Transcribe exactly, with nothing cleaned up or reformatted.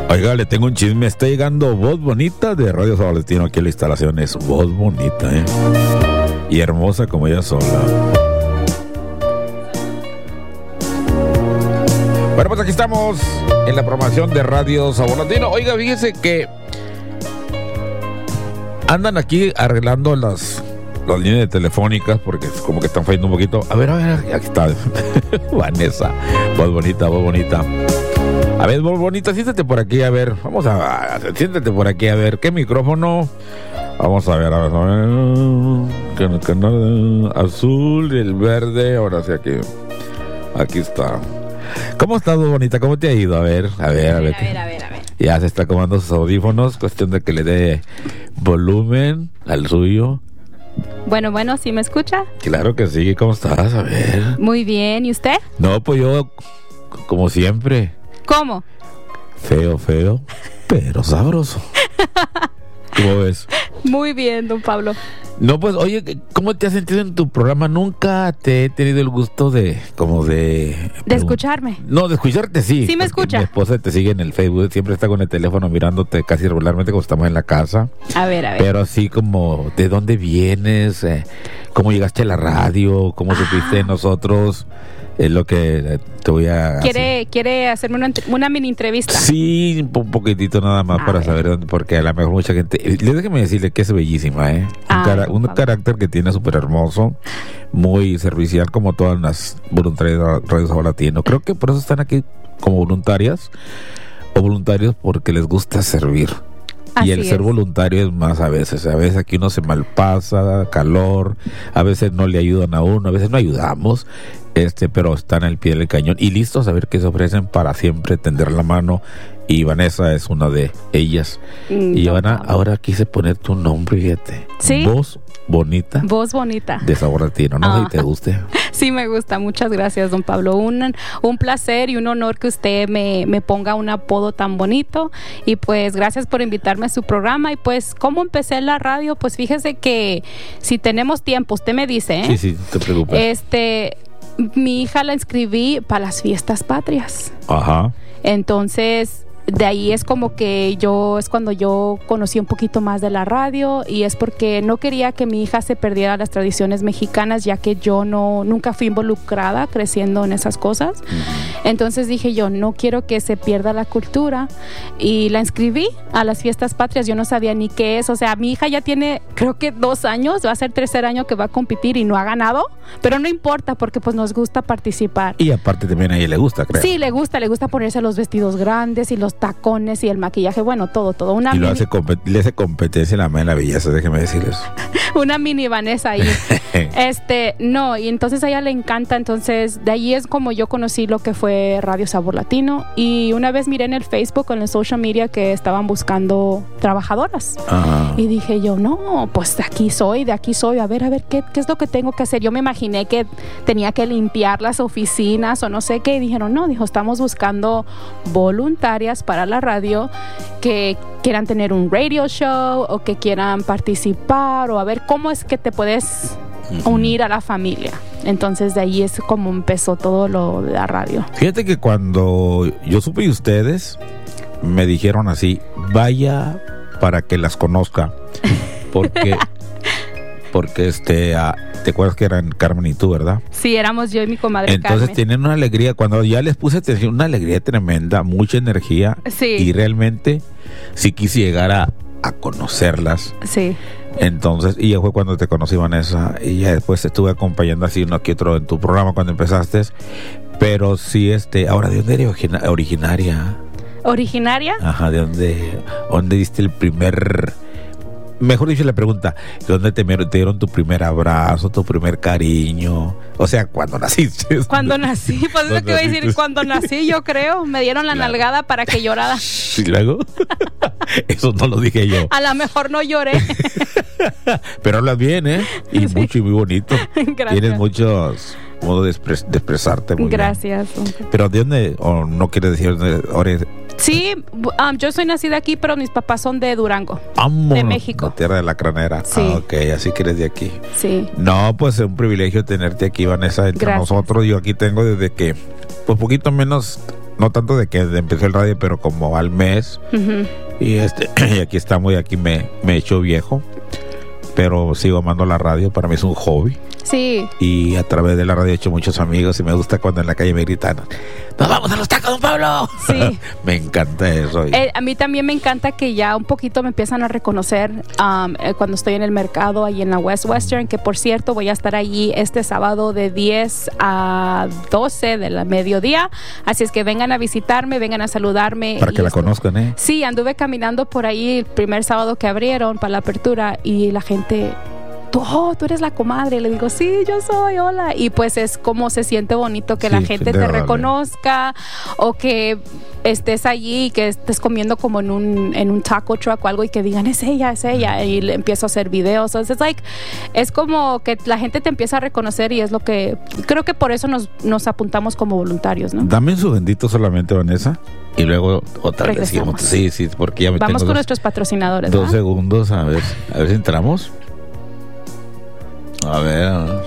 Oiga, le tengo un chisme. Está llegando Voz Bonita de Radio Sabalatino. Aquí en la instalación es Voz Bonita, ¿eh? Y hermosa como ella sola. Bueno, pues aquí estamos en la programación de Radio Sabalatino. Oiga, fíjese que andan aquí arreglando las, las líneas telefónicas porque como que están fallando un poquito. A ver, a ver, aquí está Vanessa. Voz Bonita, Voz Bonita. A ver, Voz Bonita, siéntate por aquí, a ver. Vamos a, a siéntate por aquí, a ver. ¿Qué micrófono? Vamos a ver, a ver. A ver. Canal azul y el verde. Ahora sí, aquí. Aquí está. ¿Cómo estás, Voz Bonita? ¿Cómo te ha ido? A ver, a ver, a ver. A ver, a ver, a ver. Ya se está acomodando sus audífonos. Cuestión de que le dé volumen al suyo. Bueno, bueno, ¿sí me escucha? Claro que sí. ¿Cómo estás? A ver. Muy bien. ¿Y usted? No, pues yo, como siempre. ¿Cómo? Feo, feo, pero sabroso. ¿Cómo ves? Muy bien, don Pablo. No, pues, oye, ¿cómo te has sentido en tu programa? Nunca te he tenido el gusto de, como de... ¿De escucharme? No, de escucharte, sí. Sí me escucha. Mi esposa te sigue en el Facebook, siempre está con el teléfono mirándote casi regularmente cuando estamos en la casa. A ver, a ver. Pero así como, ¿de dónde vienes? Eh, ¿Cómo llegaste a la radio? ¿Cómo ah. supiste de nosotros? Es lo que te voy a... ¿Quiere, ¿quiere hacerme una, una mini entrevista? Sí, un poquitito nada más a para ver. saber dónde, porque a lo mejor mucha gente... Déjeme decirle que es bellísima, ¿eh? Un, cara, un carácter que tiene súper hermoso, muy servicial como todas las voluntarias de Radio Sabalatino. Creo que por eso están aquí como voluntarias o voluntarios porque les gusta servir. Así y el es. ser voluntario es más a veces, a veces aquí uno se malpasa, calor, a veces no le ayudan a uno, a veces no ayudamos, este, pero están al pie del cañón y listos a ver qué se ofrecen para siempre tender la mano. Y Vanessa es una de ellas. Mm, y Ivana, ahora quise poner tu nombre, fíjate. ¿Sí? Voz Bonita. Voz Bonita. De Sabalatino. No sé si te guste. Sí, me gusta. Muchas gracias, don Pablo. Un, un placer y un honor que usted me, me ponga un apodo tan bonito. Y pues, gracias por invitarme a su programa. Y pues, ¿cómo empecé la radio? Pues fíjese que si tenemos tiempo, usted me dice, ¿eh? Sí, sí, no te preocupes. Este, mi hija la inscribí para las fiestas patrias. Ajá. Entonces... de ahí es como que yo, es cuando yo conocí un poquito más de la radio y es porque no quería que mi hija se perdiera las tradiciones mexicanas, ya que yo no, nunca fui involucrada creciendo en esas cosas. Uh-huh. Entonces dije yo, no quiero que se pierda la cultura y la inscribí a las fiestas patrias. Yo no sabía ni qué es, o sea, mi hija ya tiene creo que dos años, va a ser tercer año que va a competir y no ha ganado, pero no importa porque pues nos gusta participar. Y aparte también a ella le gusta, creo. Sí, le gusta, le gusta ponerse los vestidos grandes y los tacones y el maquillaje, bueno, todo, todo. Una y lo mini... hace compet- le hace competencia en la mala belleza, déjeme decirles. Una mini Vanessa ahí. este, no, y entonces a ella le encanta, entonces de ahí es como yo conocí lo que fue Radio Sabor Latino y una vez miré en el Facebook, en el social media que estaban buscando trabajadoras. Ajá. Y dije yo, no, pues de aquí soy, de aquí soy, a ver, a ver, ¿qué, qué es lo que tengo que hacer? Yo me imaginé que tenía que limpiar las oficinas o no sé qué, y dijeron, no, dijo, estamos buscando voluntarias para la radio que quieran tener un radio show o que quieran participar o a ver cómo es que te puedes uh-huh. unir a la familia. Entonces de ahí es como empezó todo lo de la radio. Fíjate que cuando yo supe de ustedes me dijeron así, vaya para que las conozca porque porque este uh, te acuerdas que eran Carmen y tú, ¿verdad? Sí, éramos yo y mi comadre Entonces Carmen. tienen una alegría, cuando ya les puse atención, una alegría tremenda, mucha energía. Sí. Y realmente sí quise llegar a, a conocerlas. Sí. Entonces, y ya fue cuando te conocí, Vanessa, y ya después te estuve acompañando así uno que otro en tu programa cuando empezaste. Pero sí, este, ahora, ¿de dónde eres origina- originaria? ¿Originaria? Ajá, ¿de dónde, dónde diste el primer... Mejor dicho la pregunta, ¿dónde te, te dieron tu primer abrazo, tu primer cariño? O sea, ¿cuándo naciste? Cuando nací, pues eso que iba a decir, cuando nací yo creo, me dieron la claro. nalgada para que llorara. ¿Y luego? Eso no lo dije yo. A lo mejor no lloré. Pero hablas bien, ¿eh? Y sí. mucho y muy bonito. Gracias. Tienes muchos modos de, expres- de expresarte muy Gracias. bien. Pero ¿de dónde? ¿O no quieres decir dónde? Sí, um, yo soy nacida aquí, pero mis papás son de Durango, Amo, de México. La tierra de la cranera. Sí. Ah, ok, así que eres de aquí. Sí. No, pues es un privilegio tenerte aquí, Vanessa, entre Gracias. nosotros. Yo aquí tengo desde que, pues poquito menos no tanto de que empecé el radio, pero como al mes. Uh-huh. Y este y aquí estamos y aquí me, me he hecho viejo. Pero sigo amando la radio, para mí es un hobby. Sí. Y a través de la radio he hecho muchos amigos y me gusta cuando en la calle me gritan, ¡nos vamos a los tacos, don Pablo! Sí. Me encanta eso. Eh, a mí también me encanta que ya un poquito me empiezan a reconocer um, eh, cuando estoy en el mercado ahí en la West Western, que por cierto voy a estar allí este sábado de diez a doce de la mediodía, así es que vengan a visitarme, vengan a saludarme. Para que la esto, conozcan, ¿eh? Sí, anduve caminando por ahí el primer sábado que abrieron para la apertura y la gente... Tú, oh, tú eres la comadre. Le digo, sí, yo soy, hola. Y pues es como se siente bonito que sí, la gente te reconozca o que estés allí y que estés comiendo como en un, en un taco truck o algo y que digan, es ella, es ella. Y le empiezo a hacer videos. So, it's like, es como que la gente te empieza a reconocer y es lo que... Creo que por eso nos, nos apuntamos como voluntarios, ¿no? Dame su bendito solamente, Vanessa. Y luego otra vez decimos, sí, sí, porque ya me Vamos tengo con dos, nuestros patrocinadores. Dos ¿verdad? segundos, a ver, a ver si entramos. A ver.